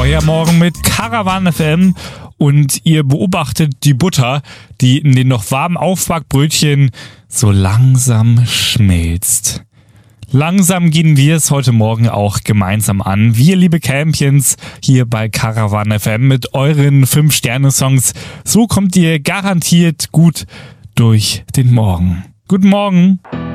euer Morgen mit Caravan FM und ihr beobachtet die Butter, die in den noch warmen Aufbackbrötchen so langsam schmilzt. Langsam gehen wir es heute Morgen auch gemeinsam an. Wir, liebe Campions, hier bei Caravan FM mit euren 5-Sterne-Songs. So kommt ihr garantiert gut durch den Morgen. Guten Morgen.